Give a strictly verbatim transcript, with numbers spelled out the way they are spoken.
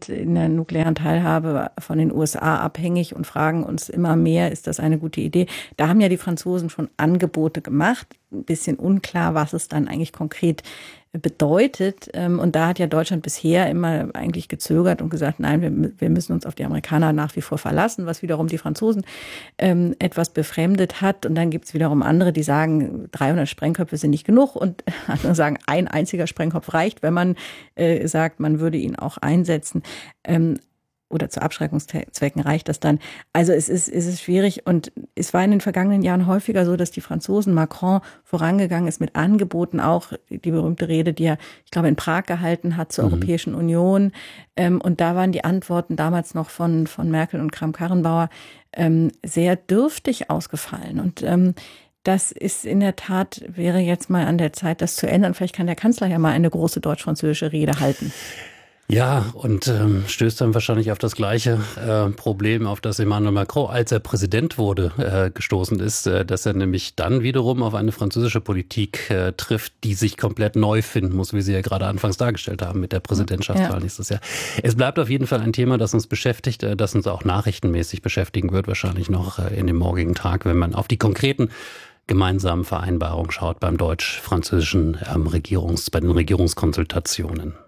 sind in der nuklearen Teilhabe von den U S A abhängig und fragen uns immer mehr, ist das eine gute Idee? Da haben ja die Franzosen schon Angebote gemacht. Ein bisschen unklar, was es dann eigentlich konkret bedeutet. Und da hat ja Deutschland bisher immer eigentlich gezögert und gesagt, nein, wir, wir müssen uns auf die Amerikaner nach wie vor verlassen, was wiederum die Franzosen ähm, etwas befremdet hat. Und dann gibt es wiederum andere, die sagen, dreihundert Sprengköpfe sind nicht genug. Und andere sagen, ein einziger Sprengkopf reicht, wenn man äh, sagt, man würde ihn auch einsetzen. Ähm, oder zu Abschreckungszwecken reicht das dann. Also es ist, es ist schwierig und es war in den vergangenen Jahren häufiger so, dass die Franzosen, Macron, vorangegangen ist mit Angeboten, auch die berühmte Rede, die er, ich glaube, in Prag gehalten hat zur mhm. Europäischen Union. Und da waren die Antworten damals noch von, von Merkel und Kramp-Karrenbauer sehr dürftig ausgefallen. Und das ist in der Tat, wäre jetzt mal an der Zeit, das zu ändern. Vielleicht kann der Kanzler ja mal eine große deutsch-französische Rede halten. Ja, und ähm, stößt dann wahrscheinlich auf das gleiche äh, Problem, auf das Emmanuel Macron, als er Präsident wurde, äh, gestoßen ist, äh, dass er nämlich dann wiederum auf eine französische Politik äh, trifft, die sich komplett neu finden muss, wie Sie ja gerade anfangs dargestellt haben mit der Präsidentschaftswahl ja. nächstes Jahr. Es bleibt auf jeden Fall ein Thema, das uns beschäftigt, äh, das uns auch nachrichtenmäßig beschäftigen wird, wahrscheinlich noch äh, in dem morgigen Tag, wenn man auf die konkreten gemeinsamen Vereinbarungen schaut beim deutsch-französischen ähm, Regierungs, bei den Regierungskonsultationen.